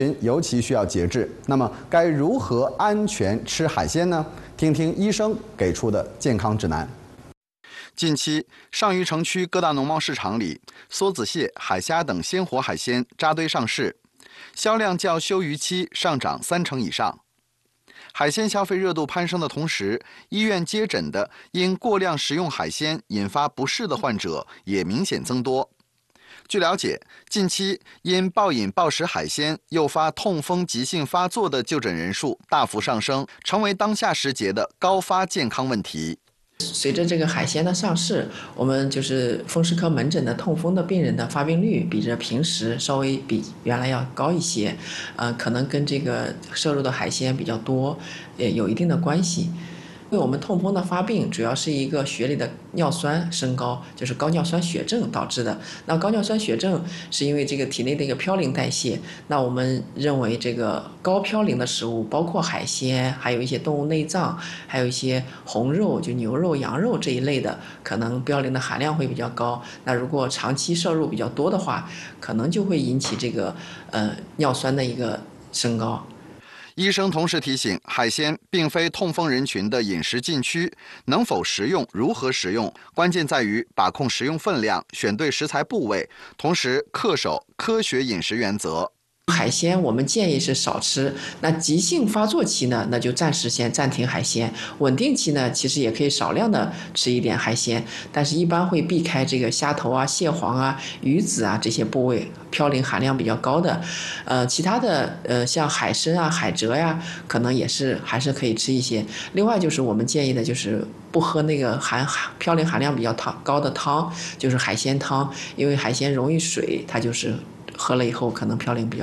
尤其需要节制。那么，该如何安全吃海鲜呢？听听医生给出的健康指南。近期，上虞城区各大农贸市场里，梭子蟹、海虾等鲜活海鲜扎堆上市，销量较休渔期上涨30%以上。海鲜消费热度攀升的同时，医院接诊的因过量食用海鲜引发不适的患者也明显增多。据了解，近期因暴饮暴食海鲜诱发痛风急性发作的就诊人数大幅上升，成为当下时节的高发健康问题。 随着这个海鲜的上市，我们就是风湿科门诊的痛风的病人的发病率比着平时稍微比原来要高一些，可能跟这个摄入的海鲜比较多，也有一定的关系。因为我们痛风的发病主要是一个血里的尿酸升高，就是高尿酸血症导致的。那高尿酸血症是因为这个体内的一个嘌呤代谢。那我们认为这个高嘌呤的食物，包括海鲜，还有一些动物内脏，还有一些红肉，就牛肉、羊肉这一类的，可能嘌呤的含量会比较高。那如果长期摄入比较多的话，可能就会引起这个尿酸的一个升高。 医生同时提醒，海鲜并非痛风人群的饮食禁区，能否食用、如何食用，关键在于把控食用分量、选对食材部位，同时恪守科学饮食原则。 海鲜我们建议是少吃，那急性发作期呢，那就暂时先暂停海鲜。稳定期呢，其实也可以少量的吃一点海鲜，但是一般会避开这个虾头啊、蟹黄啊、鱼子啊这些部位嘌呤含量比较高的。其他的像海参啊、海蜇呀，可能也是还是可以吃一些。另外就是我们建议的就是不喝那个嘌呤含量比较高的汤，就是海鲜汤，因为海鲜容易水，它就是喝了以后可能嘌呤比较